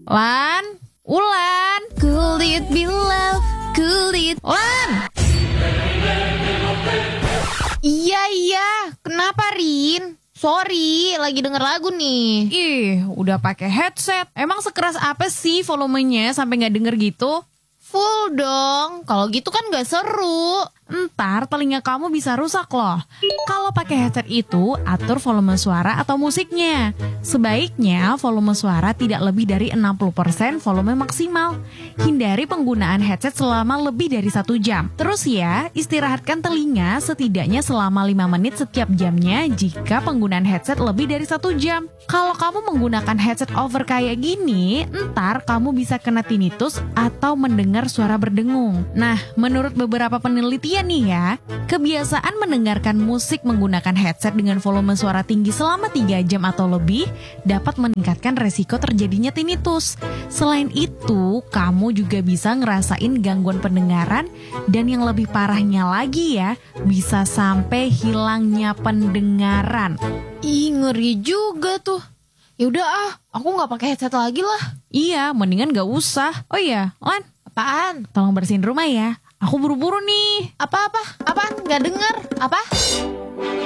Lan, Ulan, could it be love? Could it? Lan! Iya, kenapa Rin? Sorry, lagi denger lagu nih. Ih, udah pakai headset. Emang sekeras apa sih volumenya sampai nggak denger gitu? Full dong, kalau gitu kan gak seru. Ntar telinga kamu bisa rusak loh. Kalau pakai headset itu, atur volume suara atau musiknya. Sebaiknya volume suara tidak lebih dari 60% volume maksimal. Hindari penggunaan headset selama lebih dari 1 jam. Terus ya, istirahatkan telinga setidaknya selama 5 menit setiap jamnya jika penggunaan headset lebih dari 1 jam. Kalau kamu menggunakan headset over kayak gini, ntar kamu bisa kena tinnitus atau mendengar suara berdengung. Nah, menurut beberapa penelitian nih ya, kebiasaan mendengarkan musik menggunakan headset dengan volume suara tinggi selama 3 jam atau lebih dapat meningkatkan resiko terjadinya tinnitus. Selain itu, kamu juga bisa ngerasain gangguan pendengaran dan yang lebih parahnya lagi ya, bisa sampai hilangnya pendengaran. Ih, ngeri juga tuh. Yaudah aku gak pakai headset lagi lah. Iya, mendingan gak usah. Oh iya, Lan, Apaan? tolong bersihin rumah ya. Aku buru-buru nih. Apaan? Gak denger? Apa?